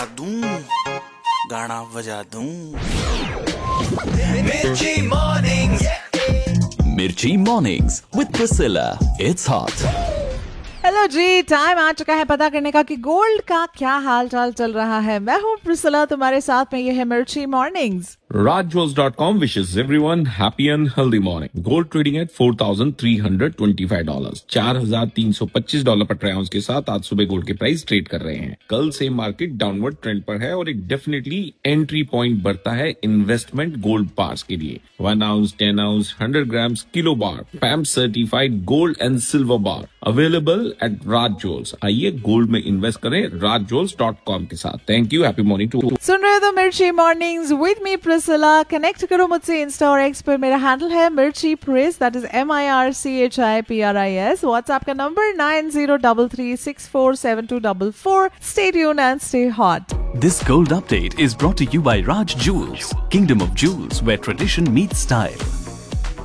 दूं गाना बजा दूं। Mirchi Mornings with Priscilla. It's hot. Hello ji, time आ चुका है पता करने का कि गोल्ड का क्या हाल चाल चल रहा है। मैं हूँ प्रिसिला, तुम्हारे साथ में ये है मिर्ची mornings. RajJewels.com wishes everyone happy and healthy morning. Gold trading at $4,325, $4,325 पर ट्राई आउंस के साथ आज सुबह गोल्ड के प्राइस ट्रेड कर रहे हैं। कल से मार्केट डाउनवर्ड ट्रेंड पर है और एक डेफिनेटली एंट्री पॉइंट बढ़ता है इन्वेस्टमेंट गोल्ड बार्स के लिए। 1 ounce, 10 ounce, 100 grams, kilo bar, पैम certified gold and silver bar available at Raj jewels. आइए गोल्ड में इन्वेस्ट करें RajJewels.com के साथ। Thank you, happy morning to. सुन रहे हो तो मिर्ची mornings with me Priscilla. Connect करो मुझसे इंस्टा और एक्स पर। मेरा हैंडल है मिर्ची प्रिस, दैट इज MIRCHIPRIS। व्हाट्सएप का number 9033647244। Stay tuned and stay hot. This gold update is brought to you by Raj Jewels, Kingdom of Jewels, where tradition meets style.